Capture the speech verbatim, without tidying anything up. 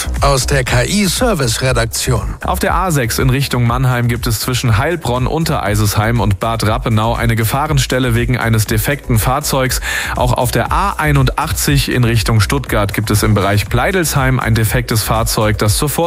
Update aus der K I-Service-Redaktion. Auf der A sechs in Richtung Mannheim gibt es zwischen Heilbronn, Untereisesheim und Bad Rappenau eine Gefahrenstelle wegen eines defekten Fahrzeugs. Auch auf der A einundachtzig in Richtung Stuttgart gibt es im Bereich Pleidelsheim ein defektes Fahrzeug, das zur